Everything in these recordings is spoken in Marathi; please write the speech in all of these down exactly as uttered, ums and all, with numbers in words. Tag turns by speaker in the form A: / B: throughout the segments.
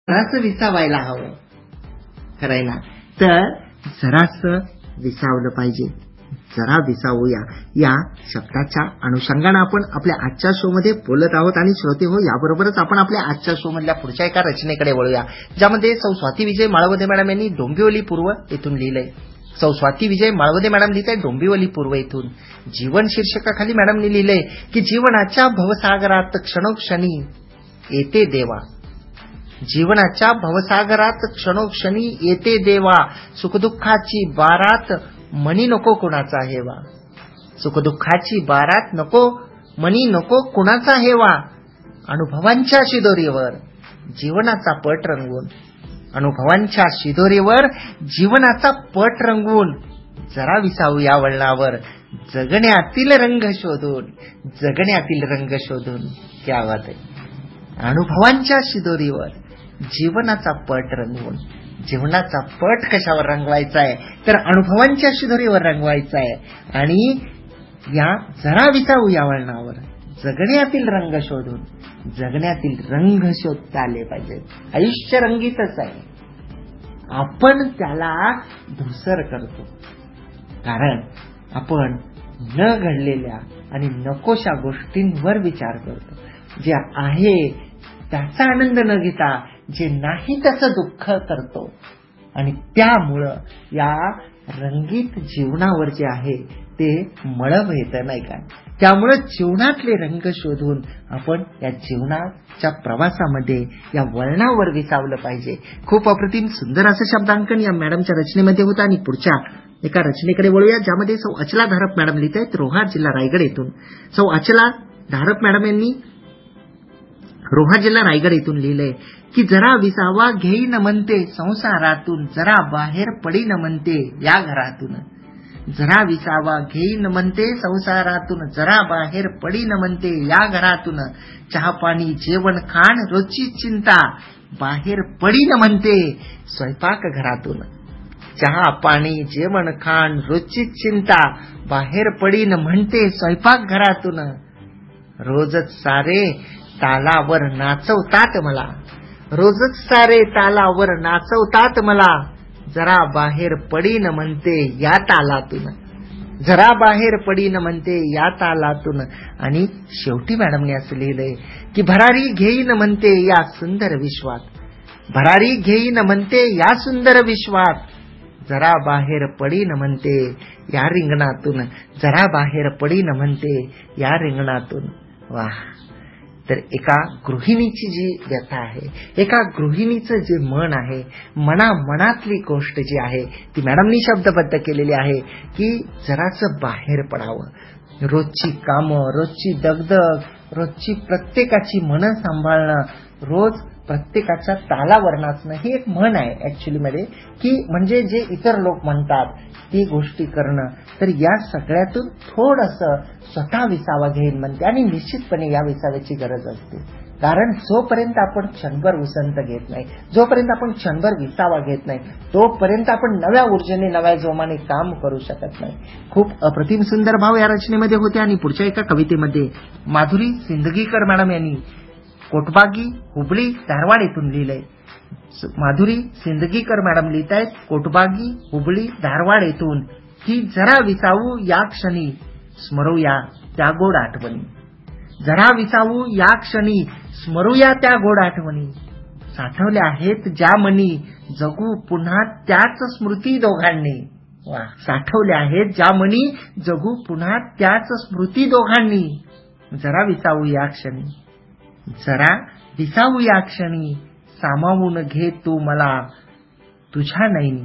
A: जरासं विसावायला हवं. खरंय ना. तर जरासं विसावलं पाहिजे. जरा विसावूया या शब्दाच्या अनुषंगाने आपण आपल्या आजच्या शो मध्ये बोलत आहोत. आणि श्रोते हो, याबरोबरच आपण आपल्या आजच्या शो मधल्या पुढच्या एका रचनेकडे वळूया, ज्यामध्ये सौ स्वाती विजय माळवदे मॅडम यांनी डोंबिवली पूर्व येथून लिहिलंय. सौ स्वाती विजय माळवदे मॅडम लिहित आहे डोंबिवली पूर्व येथून. जीवन शीर्षकाखाली मॅडमने लिहिलंय की जीवनाच्या भवसागरात क्षणोक्षणी येते देवा. जीवनाच्या भवसागरात क्षणोक्षणी येते देवा. सुखदुःखाची बारात मनी नको कुणाचा हेवा. सुखदुःखाची बारात नको मनी नको कुणाचा हेवा. अनुभवांच्या शिदोरीवर जीवनाचा पट रंगवून. अनुभवांच्या शिदोरीवर जीवनाचा पट रंगवून जरा विसावू या वळणावर जगण्यातील रंग शोधून. जगण्यातील रंग शोधून. क्या बात आहे. अनुभवांच्या शिदोरीवर जीवनाचा पट रंगवून. जीवनाचा पट कशावर रंगवायचा आहे तर अनुभवांच्या शिदोरीवर रंगवायचा आहे. आणि या जरा विसावू या वळणावर जगण्यातील रंग शोधून. जगण्यातील रंग शोधता आले पाहिजेत. आयुष्य रंगीतच आहे, आपण त्याला धुसर करतो कारण आपण न घडलेल्या आणि नकोशा गोष्टींवर विचार करतो. जे आहे त्याचा आनंद न घेता जे नाही त्याचं दुःख करतो. आणि त्यामुळं या रंगीत जीवनावर जे आहे ते मळभ येतं, नाही का. त्यामुळं जीवनातले रंग शोधून आपण या जीवनाच्या प्रवासामध्ये या वळणावर विसावलं पाहिजे. खूप अप्रतिम सुंदर असं शब्दांकन या मॅडमच्या रचनेमध्ये होतं. आणि पुढच्या एका रचनेकडे वळूया, ज्यामध्ये सौ अचला धारप मॅडम लिहित आहेत रोहा जिल्हा रायगड येथून. सौ अचला धारप मॅडम यांनी रोहा जिल्हा रायगड येथून लिहिलंय की जरा विसावा घेईन म्हणते संसारातून. जरा बाहेर पडीन म्हणते या घरातून. जरा विसावा घेईन म्हणते संसारातून. जरा बाहेर पडीन म्हणते या घरातून. चहा पाणी जेवण खाण रोजची चिंता बाहेर पडीन म्हणते स्वयंपाक घरातून. चहा पाणी जेवण खाण रोजची चिंता बाहेर पडीन म्हणते स्वयंपाक घरातून. रोजच सारे तालावर नाचवतात मला. रोजच सारे तालावर नाचवतात मला. जरा बाहेर पडीन म्हणते या तालातून. जरा बाहेर पडीन म्हणते या तालातून. आणि शेवटी मॅडमने असं लिहिलंय की भरारी घेईन म्हणते या सुंदर विश्वात. भरारी घेईन म्हणते या सुंदर विश्वात. जरा बाहेर पडीन म्हणते या रिंगणातून. जरा बाहेर पडीन म्हणते या रिंगणातून. वाह. तर एका गृहिणीची जी व्यथा आहे, एका गृहिणीचं जे मन आहे, मना मनातली गोष्ट जी आहे ती मॅडमनी शब्दबद्ध केलेली आहे की जरासं बाहेर पडावं. रोजची कामं, रोजची दगदग, रोजची प्रत्येकाची मनं सांभाळणं, रोज प्रत्येकाच्या तालावर नाचणं ही एक म्हण आहे ऍक्च्युली मध्ये, की म्हणजे जे इतर लोक म्हणतात ती गोष्टी करणं. तर या सगळ्यातून थोडंसं स्वतः विसावा घेईन म्हणते. आणि निश्चितपणे या विसाव्याची गरज असते, कारण जोपर्यंत आपण क्षणभर उसंत घेत नाही, जोपर्यंत आपण क्षणभर विसावा घेत नाही, तोपर्यंत आपण नव्या ऊर्जेने नव्या जोमाने काम करू शकत नाही. खूप अप्रतिम सुंदर भाव या रचनेमध्ये होते. आणि पुढच्या एका कवितेमध्ये माधुरी सिंदगीकर मॅडम यांनी कोटबागी हुबळी धारवाड येथून लिहिलंय. माधुरी सिंदगीकर मॅडम लिहित आहेत कोटबागी हुबळी धारवाड येथून की जरा विसावू या क्षणी स्मरूया त्या गोड आठवणी. जरा विसावू या क्षणी स्मरूया त्या गोड आठवणी. साठवल्या आहेत ज्या मनी जगू पुन्हा त्याच स्मृती दोघांनी. वा. साठवल्या आहेत ज्या मनी जगू पुन्हा त्याच स्मृती दोघांनी. जरा विसावू या क्षणी. जरा विसावू या क्षणी सामावून घे तू मला तुझ्या नैनी.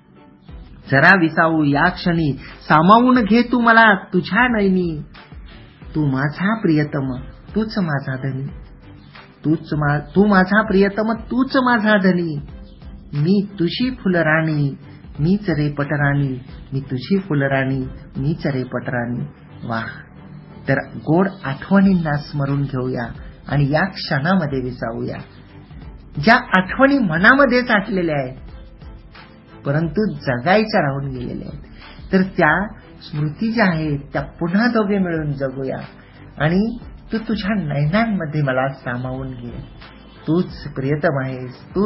A: जरा विसावू या क्षणी सामावून घे तू मला तुझ्या नैनी. तू माझा प्रियतम तूच माझा धनी. तूच मा तू माझा प्रियतम तूच माझा धनी. मी तुझी फुलराणी मीच रे पटराणी. मी तुझी फुलराणी मीच रे पटराणी. वाह. तर गोड आठवणींना स्मरून घेऊया आणि या क्षणामध्ये विसावूया. ज्या आठवणी मनामध्ये साठलेल्या आहेत परंतु जगायच्या राहून गेलेल्या आहेत, तर त्या स्मृती ज्या आहेत त्या पुन्हा दोघे मिळून जगूया. आणि तू तुझ्या नयनांमध्ये मला सामावून घे. तूच प्रियतम आहेस, तू